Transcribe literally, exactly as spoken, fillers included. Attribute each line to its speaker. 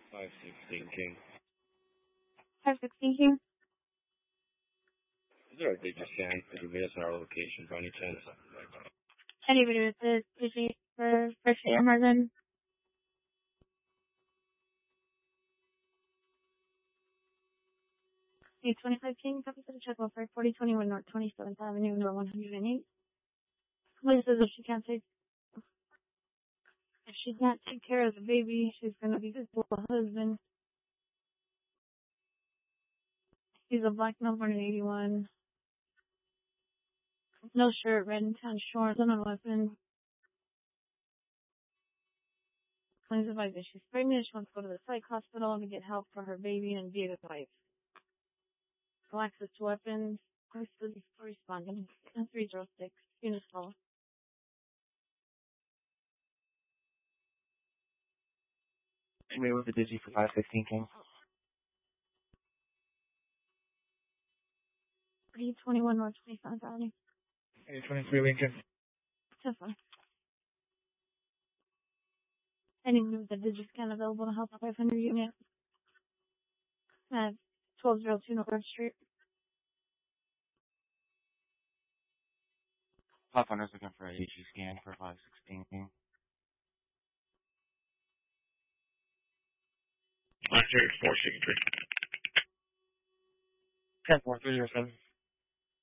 Speaker 1: five sixteen King.
Speaker 2: five sixteen King?
Speaker 1: Is there a Digiscan? Could you give us our location by any chance?
Speaker 2: Anybody with the Digi for first aid Martin? eight twenty-five King, copy for the check offer, forty twenty-one North twenty-seventh Avenue, number one hundred eight. Police says if she can't take, if she can't take care of the baby, she's gonna be visible with her husband. He's a black male born in eighty-one. No shirt, red and tan shorts, and a weapon. Claims advice that she's pregnant, she wants to go to the psych hospital to get help for her baby and be a good wife. No access to weapons. Police is responding. three zero six, unit call.
Speaker 3: Anybody with the Digi for five sixteen King?
Speaker 2: eight twenty-one North twenty-seventh Avenue.
Speaker 3: eight twenty-three Lincoln.
Speaker 2: Tesla. Anyone with the Digiscan available to help the five hundred unit. At twelve oh two North Street.
Speaker 3: five hundred's looking for a Digiscan for five sixteen King.
Speaker 1: Black four six three.
Speaker 3: ten four three zero seven.